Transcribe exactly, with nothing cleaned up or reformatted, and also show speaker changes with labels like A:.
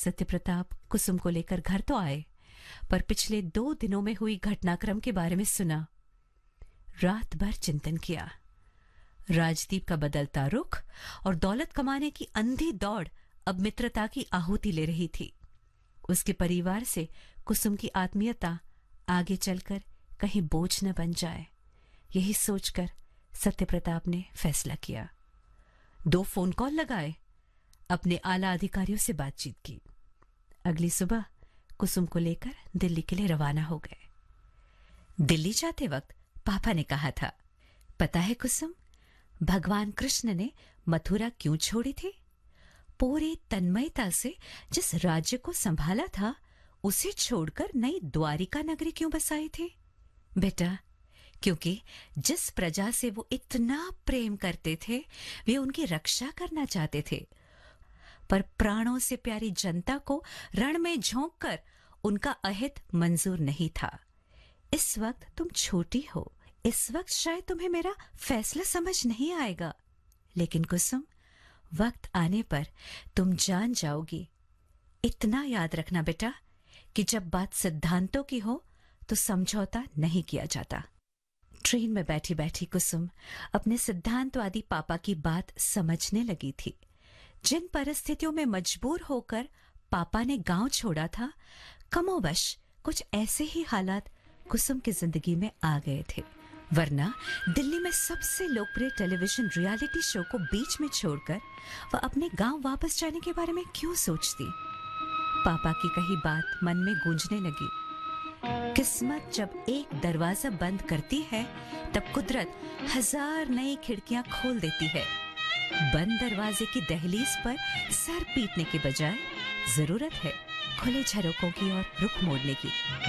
A: सत्यप्रताप कुसुम को लेकर घर तो आए, पर पिछले दो दिनों में हुई घटनाक्रम के बारे में सुना। रात भर चिंतन किया। राजदीप का बदलता रुख और दौलत कमाने की अंधी दौड़ अब मित्रता की आहुति ले रही थी। उसके परिवार से कुसुम की आत्मीयता आगे चलकर कहीं बोझ न बन जाए, यही सोचकर सत्यप्रताप ने फैसला किया। दो फोन कॉल लगाए, अपने आला अधिकारियों से बातचीत की। अगली सुबह कुसुम को लेकर दिल्ली के लिए रवाना हो गए। दिल्ली जाते वक्त पापा ने कहा था, पता है कुसुम, भगवान कृष्ण ने मथुरा क्यों छोड़ी थी? पूरी तन्मयता से जिस राज्य को संभाला था, उसे छोड़कर नई द्वारिका नगरी क्यों बसाई थी? बेटा, क्योंकि जिस प्रजा से वो इतना प्रेम करते थे, वे उनकी रक्षा करना चाहते थे। पर प्राणों से प्यारी जनता को रण में झोंककर उनका अहित मंजूर नहीं था। इस वक्त तुम छोटी हो, इस वक्त शायद तुम्हें मेरा फैसला समझ नहीं आएगा, लेकिन कुसुम, वक्त आने पर तुम जान जाओगी। इतना याद रखना बेटा कि जब बात सिद्धांतों की हो तो समझौता नहीं किया जाता। ट्रेन में बैठी बैठी कुसुम अपने सिद्धांतवादी पापा की बात समझने लगी थी। जिन परिस्थितियों में मजबूर होकर पापा ने गांव छोड़ा था, कमोबश कुछ ऐसे ही हालात कुसुम की जिंदगी में आ गए थे। वरना दिल्ली में सबसे लोकप्रिय टेलीविजन रियलिटी शो को बीच में छोड़कर वह अपने गांव वापस जाने के बारे में क्यों सोचती? पापा की कही बात मन में गूंजने लगी। किस्मत जब एक दरवाजा बंद करती है, तब कुदरत हजार नई खिड़कियां खोल देती है। बंद दरवाजे की दहलीज पर सर पीटने के बजाय जरूरत है खुले झरोकों की ओर रुख मोड़ने की।